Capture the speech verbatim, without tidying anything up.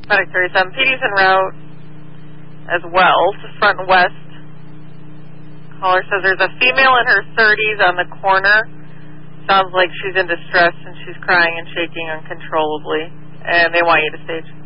Medic thirty-seven, P D's en route as well to front and west. Caller says there's a female in her thirties on the corner. Sounds like she's in distress and she's crying and shaking uncontrollably. And they want you to stage.